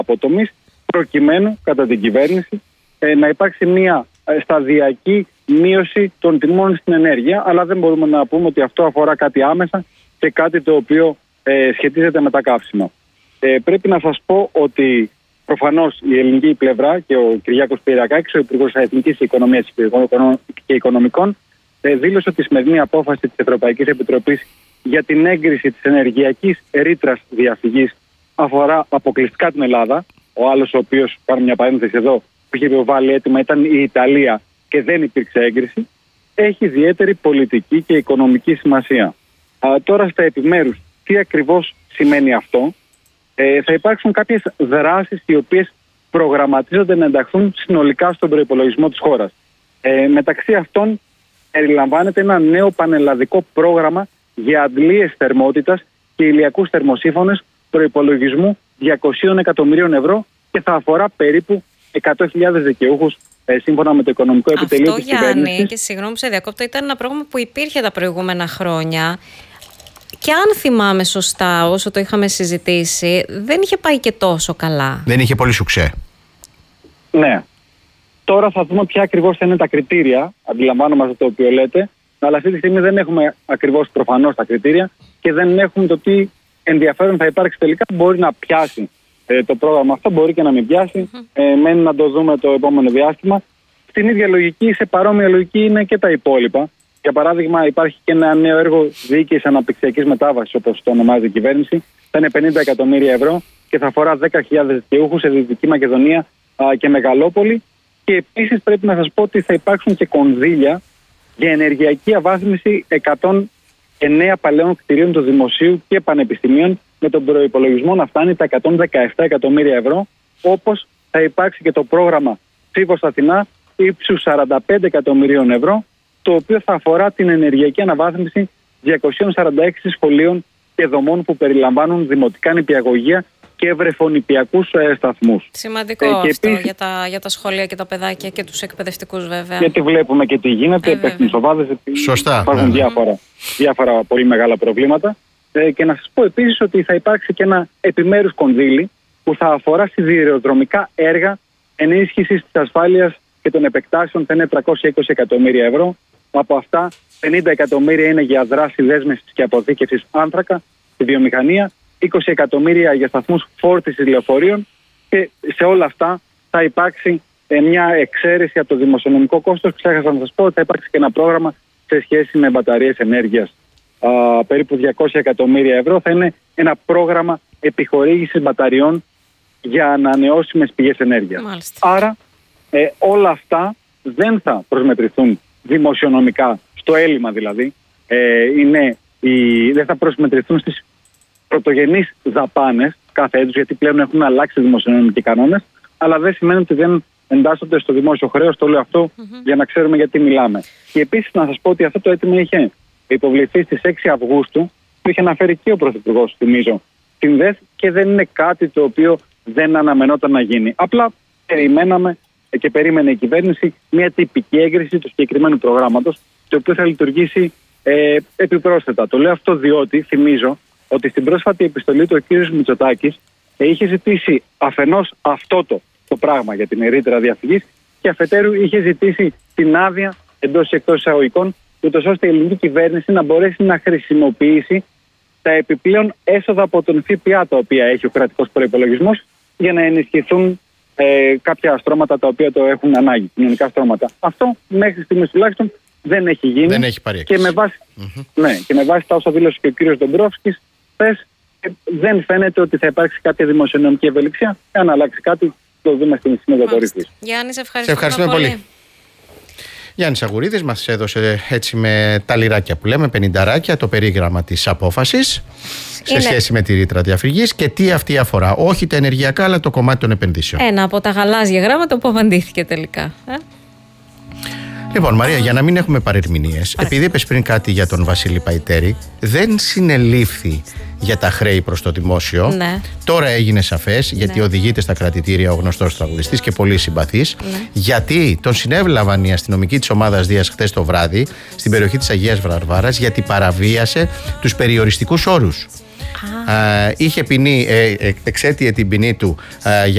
αποτομής, προκειμένου κατά την κυβέρνηση να υπάρξει μια σταδιακή μείωση των τιμών στην ενέργεια, αλλά δεν μπορούμε να πούμε ότι αυτό αφορά κάτι άμεσα και κάτι το οποίο σχετίζεται με τα καύσιμα. Πρέπει να σας πω ότι προφανώς η ελληνική πλευρά και ο Κυριάκος Πυριακάκης, ο Υπουργός Εθνικής Οικονομίας και Οικονομικών, δήλωσε ότι η σημερινή απόφαση της Ευρωπαϊκής Επιτροπής για την έγκριση της ενεργειακής ρήτρας διαφυγής αφορά αποκλειστικά την Ελλάδα. Ο άλλος, ο οποίος, κάνω μια παρένθεση εδώ, που είχε υποβάλει έτοιμα ήταν η Ιταλία και δεν υπήρξε έγκριση, έχει ιδιαίτερη πολιτική και οικονομική σημασία. Τώρα στα επιμέρους, τι ακριβώς σημαίνει αυτό? Θα υπάρξουν κάποιες δράσεις οι οποίες προγραμματίζονται να ενταχθούν συνολικά στον προϋπολογισμό της χώρας. Μεταξύ αυτών περιλαμβάνεται ένα νέο πανελλαδικό πρόγραμμα για αντλίες θερμότητας και ηλιακούς θερμοσύφωνες προϋπολογισμού 200 εκατομμυρίων ευρώ και θα αφορά περίπου 100.000 δικαιούχους σύμφωνα με το οικονομικό επιτελείο της κυβέρνησης. Αυτό, Γιάννη, και συγγνώμη που σε διακόπτω, ήταν ένα πρόγραμμα που υπήρχε τα προηγούμενα χρόνια. Και αν θυμάμαι σωστά, όσο το είχαμε συζητήσει, δεν είχε πάει και τόσο καλά. Δεν είχε πολύ σουξέ. Ναι. Τώρα θα δούμε ποια ακριβώς θα είναι τα κριτήρια. Αντιλαμβάνομαστε το οποίο λέτε, αλλά αυτή τη στιγμή δεν έχουμε ακριβώς προφανώς τα κριτήρια και δεν έχουμε το τι ενδιαφέρον θα υπάρξει τελικά. Μπορεί να πιάσει το πρόγραμμα αυτό, μπορεί και να μην πιάσει. Μένει να το δούμε το επόμενο διάστημα. Στην ίδια λογική, σε παρόμοια λογική είναι και τα υπόλοιπα. Για παράδειγμα, υπάρχει και ένα νέο έργο διοίκησης αναπτυξιακής μετάβασης, όπως το ονομάζει η κυβέρνηση. Θα είναι 50 εκατομμύρια ευρώ και θα αφορά 10.000 δικαιούχους σε Δυτική Μακεδονία και Μεγαλόπολη. Και επίσης πρέπει να σας πω ότι θα υπάρξουν και κονδύλια για ενεργειακή αβάθμιση 109 παλαιών κτηρίων του Δημοσίου και Πανεπιστημίων, με τον προϋπολογισμό να φτάνει τα 117 εκατομμύρια ευρώ, όπως θα υπάρξει και το πρόγραμμα Ψήφος Αθηνά ύψους 45 εκατομμυρίων ευρώ, το οποίο θα αφορά την ενεργειακή αναβάθμιση 246 σχολείων και δομών που περιλαμβάνουν δημοτικά νηπιαγωγεία και βρεφονηπιακούς σταθμούς. Σημαντικό αυτό επίσης, για τα σχολεία και τα παιδάκια και τους εκπαιδευτικούς, βέβαια. Γιατί βλέπουμε και τι γίνεται, παιχνισοβάδες, υπάρχουν διάφορα πολύ μεγάλα προβλήματα. Και να σας πω επίσης ότι θα υπάρξει και ένα επιμέρους κονδύλι που θα αφορά σιδηροδρομικά έργα ενίσχυσης της ασφάλειας και των επεκτάσεων, θα είναι 320 εκατομμύρια ευρώ. Από αυτά, 50 εκατομμύρια είναι για δράση δέσμευσης και αποθήκευσης άνθρακα στη βιομηχανία, 20 εκατομμύρια για σταθμούς φόρτισης λεωφορείων και σε όλα αυτά θα υπάρξει μια εξαίρεση από το δημοσιονομικό κόστος. Ξέχασα να σας πω ότι θα υπάρξει και ένα πρόγραμμα σε σχέση με μπαταρίες ενέργειας. Περίπου 200 εκατομμύρια ευρώ θα είναι ένα πρόγραμμα επιχορήγησης μπαταριών για ανανεώσιμες πηγές ενέργειας. Μάλιστα. Άρα όλα αυτά δεν θα προσμετρηθούν δημοσιονομικά, στο έλλειμμα δηλαδή, δεν θα προσμετρηθούν στις πρωτογενείς δαπάνες κάθε έτους, γιατί πλέον έχουν αλλάξει οι δημοσιονομικοί κανόνες, αλλά δεν σημαίνει ότι δεν εντάσσονται στο δημόσιο χρέος. Το λέω αυτό για να ξέρουμε γιατί μιλάμε. Και επίσης να σας πω ότι αυτό το αίτημα είχε υποβληθεί στις 6 Αυγούστου, που είχε αναφέρει και ο Πρωθυπουργός, θυμίζω, στην ΔΕΘ, και δεν είναι κάτι το οποίο δεν αναμενόταν να γίνει. Απλά περιμέναμε και περίμενε η κυβέρνηση μια τυπική έγκριση του συγκεκριμένου προγράμματος, το οποίο θα λειτουργήσει επιπρόσθετα. Το λέω αυτό διότι θυμίζω ότι στην πρόσφατη επιστολή του ο κ. Μητσοτάκης είχε ζητήσει αφενός αυτό το πράγμα για την ρήτρα διαφυγής και αφετέρου είχε ζητήσει την άδεια εντός ή εκτός εισαγωγικών, ούτως ώστε η ελληνική κυβέρνηση να μπορέσει να χρησιμοποιήσει τα επιπλέον έσοδα από τον ΦΠΑ τα οποία έχει ο κρατικός προϋπολογισμός για να ενισχυθούν κάποια στρώματα τα οποία το έχουν ανάγκη, κοινωνικά στρώματα. Αυτό μέχρι στιγμής τουλάχιστον δεν έχει γίνει. Δεν έχει πάρει και με βάση τα όσα δήλωσε και ο κύριος Ντομπρόφσκης, δεν φαίνεται ότι θα υπάρξει κάποια δημοσιονομική ευελιξία. Αν αλλάξει κάτι, το δούμε στην Σύνοδο Κορυφής. Γιάννη, σε ευχαριστούμε πολύ. Γιάννης Αγουρίδης μας έδωσε έτσι με τα λιράκια που λέμε, 50 το περίγραμμα της απόφασης σε σχέση με τη ρήτρα διαφυγής και τι αυτή αφορά. Όχι τα ενεργειακά, αλλά το κομμάτι των επενδύσεων. Ένα από τα γαλάζια γράμματα που απαντήθηκε τελικά. Λοιπόν, Μαρία, για να μην έχουμε παρερμηνίες, επειδή είπες πριν κάτι για τον Βασίλη Παϊτέρη, δεν συνελήφθη για τα χρέη προς το δημόσιο. Ναι. Τώρα έγινε σαφές, γιατί οδηγείται στα κρατητήρια ο γνωστός τραγουδιστής και πολύ συμπαθής. Ναι. Γιατί τον συνέβλαβαν οι αστυνομικοί της ομάδας Δίας χθες το βράδυ στην περιοχή της Αγίας Βαρβάρας, γιατί παραβίασε τους περιοριστικούς όρους. Είχε ποινή, εξέτειε την ποινή του